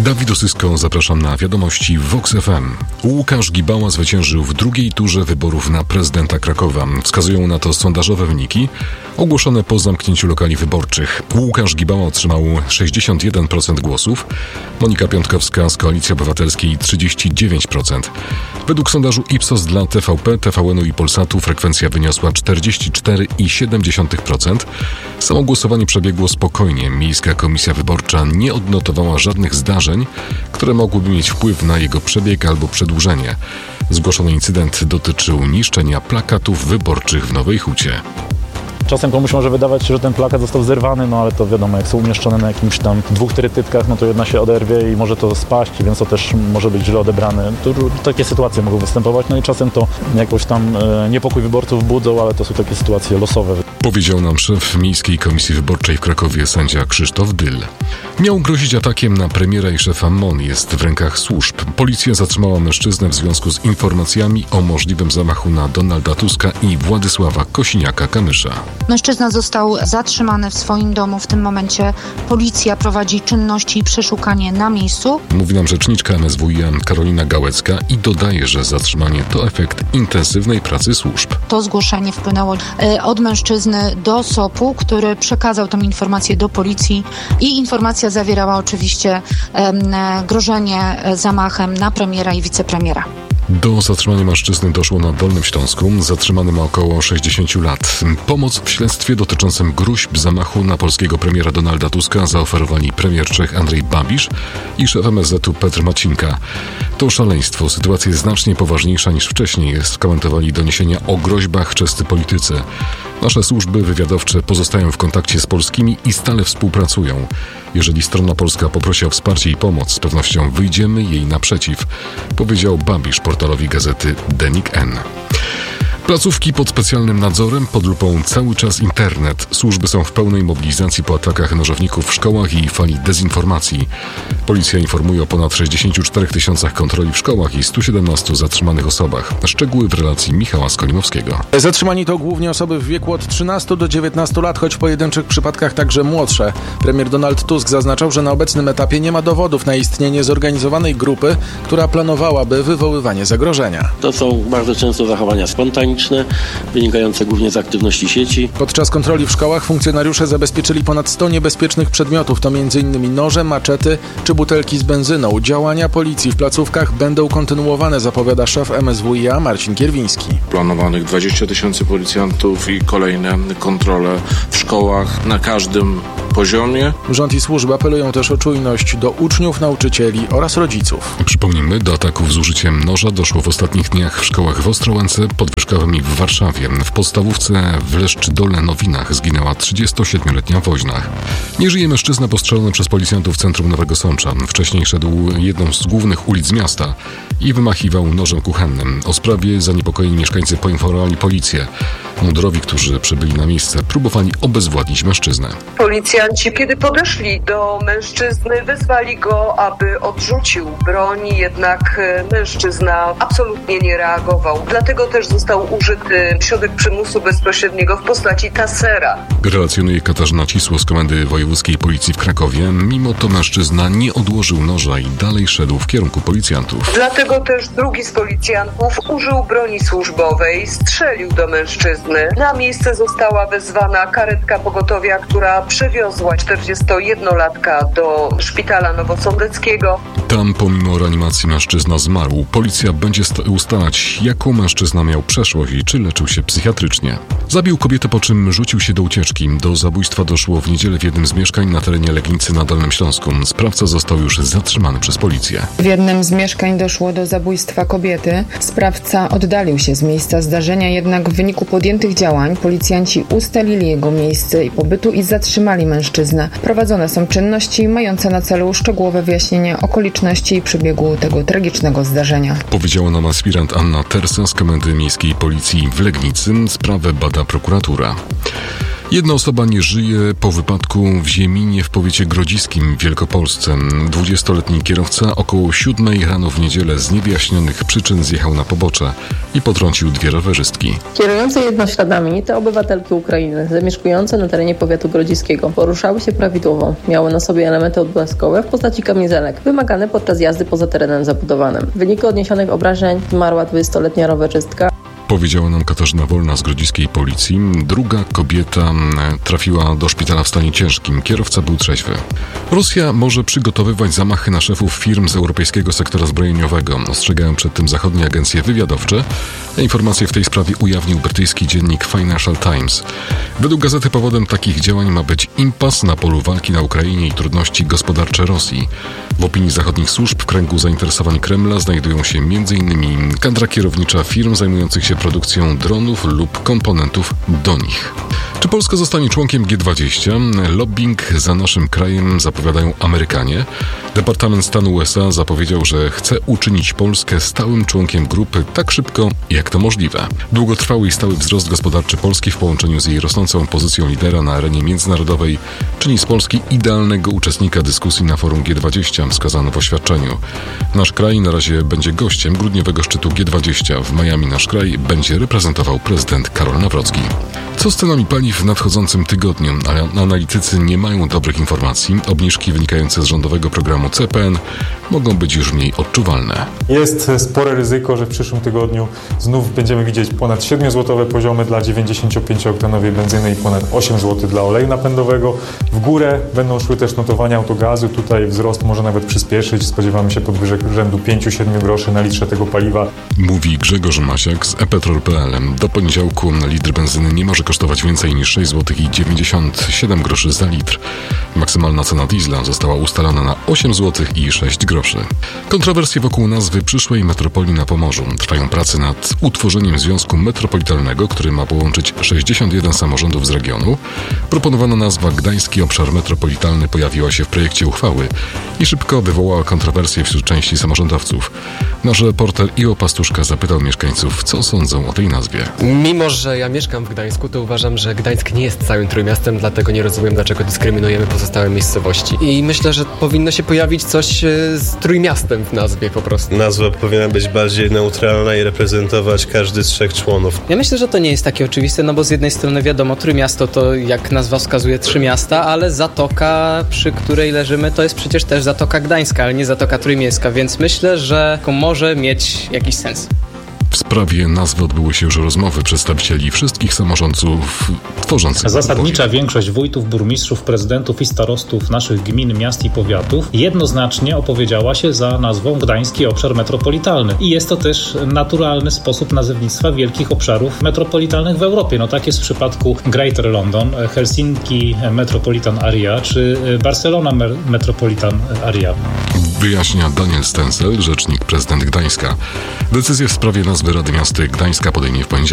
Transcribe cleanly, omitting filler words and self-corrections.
Dawid Osysko, zapraszam na wiadomości Vox FM. Łukasz Gibała zwyciężył w drugiej turze wyborów na prezydenta Krakowa. Wskazują na to sondażowe wyniki ogłoszone po zamknięciu lokali wyborczych. Łukasz Gibała otrzymał 61% głosów, Monika Piątkowska z Koalicji Obywatelskiej 39%. Według sondażu Ipsos dla TVP, TVN-u i Polsatu frekwencja wyniosła 44,7%. Samo głosowanie przebiegło spokojnie. Miejska Komisja Wyborcza nie odnotowała żadnych zdarzeń, które mogłyby mieć wpływ na jego przebieg albo przedłużenie. Zgłoszony incydent dotyczył niszczenia plakatów wyborczych w Nowej Hucie. Czasem komuś może wydawać się, że ten plakat został zerwany, ale to wiadomo, jak są umieszczone na jakimś tam 2 trytytkach, to jedna się oderwie i może to spaść, więc to też może być źle odebrane. Takie sytuacje mogą występować, i czasem to jakoś tam niepokój wyborców budzą, ale to są takie sytuacje losowe. Powiedział nam szef Miejskiej Komisji Wyborczej w Krakowie, sędzia Krzysztof Dyl. Miał grozić atakiem na premiera i szefa MON, jest w rękach służb. Policja zatrzymała mężczyznę w związku z informacjami o możliwym zamachu na Donalda Tuska i Władysława Kosiniaka-Kamysza. Mężczyzna został zatrzymany w swoim domu. W tym momencie policja prowadzi czynności i przeszukanie na miejscu. Mówi nam rzeczniczka MSWiA Karolina Gałecka i dodaje, że zatrzymanie to efekt intensywnej pracy służb. To zgłoszenie wpłynęło od mężczyzny do SOP-u, który przekazał tę informację do policji i informacja zawierała oczywiście grożenie zamachem na premiera i wicepremiera. Do zatrzymania mężczyzny doszło na Dolnym Śląsku. Zatrzymany ma około 60 lat. Pomoc w śledztwie dotyczącym gróźb zamachu na polskiego premiera Donalda Tuska zaoferowali premier Czech Andrej Babiš i szef MSZ-u Petr Macinka. To szaleństwo. Sytuacja jest znacznie poważniejsza niż wcześniej, skomentowali doniesienia o groźbach czescy politycy. Nasze służby wywiadowcze pozostają w kontakcie z polskimi i stale współpracują. Jeżeli strona polska poprosi o wsparcie i pomoc, z pewnością wyjdziemy jej naprzeciw, powiedział Babiš portalowi gazety Denik N. Placówki pod specjalnym nadzorem, pod lupą cały czas internet. Służby są w pełnej mobilizacji po atakach nożowników w szkołach i fali dezinformacji. Policja informuje o ponad 64 tysiącach kontroli w szkołach i 117 zatrzymanych osobach. Szczegóły w relacji Michała Skolimowskiego. Zatrzymani to głównie osoby w wieku od 13 do 19 lat, choć w pojedynczych przypadkach także młodsze. Premier Donald Tusk zaznaczał, że na obecnym etapie nie ma dowodów na istnienie zorganizowanej grupy, która planowałaby wywoływanie zagrożenia. To są bardzo często zachowania spontaniczne, wynikające głównie z aktywności sieci. Podczas kontroli w szkołach funkcjonariusze zabezpieczyli ponad 100 niebezpiecznych przedmiotów, to m.in. noże, maczety czy butelki z benzyną. Działania policji w placówkach będą kontynuowane, zapowiada szef MSWiA Marcin Kierwiński. Planowanych 20 tysięcy policjantów i kolejne kontrole w szkołach na każdym poziomie. Rząd i służby apelują też o czujność do uczniów, nauczycieli oraz rodziców. Przypomnijmy, do ataków z użyciem noża doszło w ostatnich dniach w szkołach w Ostrołęce, pod Wierzchowem i w Warszawie. W podstawówce w Leszczy-Dole-Nowinach zginęła 37-letnia woźna. Nie żyje mężczyzna postrzelony przez policjantów w centrum Nowego Sącza. Wcześniej szedł jedną z głównych ulic miasta i wymachiwał nożem kuchennym. O sprawie zaniepokojeni mieszkańcy poinformowali policję. Mundurowi, którzy przybyli na miejsce, próbowali obezwładnić mężczyznę. Policjanci, kiedy podeszli do mężczyzny, wezwali go, aby odrzucił broń, jednak mężczyzna absolutnie nie reagował. Dlatego też został użyty środek przymusu bezpośredniego w postaci tasera. Relacjonuje Katarzyna Cisło z Komendy Wojewódzkiej Policji w Krakowie. Mimo to mężczyzna nie odłożył noża i dalej szedł w kierunku policjantów. Dlatego też drugi z policjantów użył broni służbowej, strzelił do mężczyzny. Na miejsce została wezwana karetka pogotowia, która przewiozła 41-latka do szpitala nowosądeckiego. Tam pomimo reanimacji mężczyzna zmarł. Policja będzie ustalać, jaką mężczyzna miał przeszłość i czy leczył się psychiatrycznie. Zabił kobietę, po czym rzucił się do ucieczki. Do zabójstwa doszło w niedzielę w jednym z mieszkań na terenie Legnicy na Dolnym Śląsku. Sprawca został już zatrzymany przez policję. W jednym z mieszkań doszło do zabójstwa kobiety. Sprawca oddalił się z miejsca zdarzenia, jednak w wyniku podjętych działań policjanci ustalili jego miejsce pobytu i zatrzymali mężczyznę. Prowadzone są czynności mające na celu szczegółowe wyjaśnienie okoliczności i przebiegu tego tragicznego zdarzenia. Powiedziała nam aspirant Anna Tersa z Komendy Miejskiej Policji w Legnicy. Sprawę bada prokuratura. Jedna osoba nie żyje po wypadku w Zieminie w powiecie grodziskim w Wielkopolsce. 20-letni kierowca około 7 rano w niedzielę z niewyjaśnionych przyczyn zjechał na pobocze i potrącił 2 rowerzystki. Kierujące jednośladami to obywatelki Ukrainy zamieszkujące na terenie powiatu grodziskiego. Poruszały się prawidłowo. Miały na sobie elementy odblaskowe w postaci kamizelek, wymagane podczas jazdy poza terenem zabudowanym. W wyniku odniesionych obrażeń zmarła 20-letnia rowerzystka. Powiedziała nam Katarzyna Wolna z grodziskiej policji. Druga kobieta trafiła do szpitala w stanie ciężkim. Kierowca był trzeźwy. Rosja może przygotowywać zamachy na szefów firm z europejskiego sektora zbrojeniowego. Ostrzegają przed tym zachodnie agencje wywiadowcze. Informacje w tej sprawie ujawnił brytyjski dziennik Financial Times. Według gazety powodem takich działań ma być impas na polu walki na Ukrainie i trudności gospodarcze Rosji. W opinii zachodnich służb w kręgu zainteresowań Kremla znajdują się m.in. kadra kierownicza firm zajmujących się produkcją dronów lub komponentów do nich. Czy Polska zostanie członkiem G20? Lobbying za naszym krajem zapowiadają Amerykanie. Departament Stanu USA zapowiedział, że chce uczynić Polskę stałym członkiem grupy tak szybko, jak to możliwe. Długotrwały i stały wzrost gospodarczy Polski w połączeniu z jej rosnącą pozycją lidera na arenie międzynarodowej czyni z Polski idealnego uczestnika dyskusji na forum G20, wskazano w oświadczeniu. Nasz kraj na razie będzie gościem grudniowego szczytu G20. W Miami nasz kraj będzie reprezentował prezydent Karol Nawrocki. Co z cenami paliw w nadchodzącym tygodniu? Analitycy nie mają dobrych informacji. Obniżki wynikające z rządowego programu CPN mogą być już mniej odczuwalne. Jest spore ryzyko, że w przyszłym tygodniu znów będziemy widzieć ponad 7-złotowe poziomy dla 95-oktanowej benzyny i ponad 8 zł dla oleju napędowego. W górę będą szły też notowania autogazu. Tutaj wzrost może nawet przyspieszyć. Spodziewamy się podwyżek rzędu 5-7 groszy na litrze tego paliwa. Mówi Grzegorz Masiak z ePetrol.pl. Do poniedziałku litr benzyny nie może kosztować więcej niż 6 zł i 97 groszy za litr. Maksymalna cena diesla została ustalona na 8 zł i 6 groszy. Kontrowersje wokół nazwy przyszłej metropolii na Pomorzu. Trwają prace nad utworzeniem związku metropolitalnego, który ma połączyć 61 samorządów z regionu. Proponowana nazwa Gdański Obszar Metropolitalny pojawiła się w projekcie uchwały i szybko wywołała kontrowersje wśród części samorządowców. Nasz reporter Iło Pastuszka zapytał mieszkańców, co sądzą o tej nazwie. Mimo, że ja mieszkam w Gdańsku, to uważam, że Gdańsk nie jest całym Trójmiastem, dlatego nie rozumiem, dlaczego dyskryminujemy pozostałe miejscowości. I myślę, że powinno się pojawić coś z Trójmiastem w nazwie po prostu. Nazwa powinna być bardziej neutralna i reprezentować każdy z 3 członów. Ja myślę, że to nie jest takie oczywiste, no bo z jednej strony wiadomo, Trójmiasto to jak nazwa wskazuje 3 miasta, ale zatoka, przy której leżymy, to jest przecież też Zatoka Gdańska, ale nie Zatoka Trójmiejska, więc myślę, że to może mieć jakiś sens. W sprawie nazwy odbyły się już rozmowy przedstawicieli wszystkich samorządów tworzących. Zasadnicza większość wójtów, burmistrzów, prezydentów i starostów naszych gmin, miast i powiatów jednoznacznie opowiedziała się za nazwą Gdański Obszar Metropolitalny. I jest to też naturalny sposób nazewnictwa wielkich obszarów metropolitalnych w Europie. No tak jest w przypadku Greater London, Helsinki Metropolitan Area czy Barcelona Metropolitan Area. Wyjaśnia Daniel Stensel, rzecznik prezydent Gdańska. Decyzję w sprawie nazwy Rady Miasta Gdańska podejmie w poniedziałek.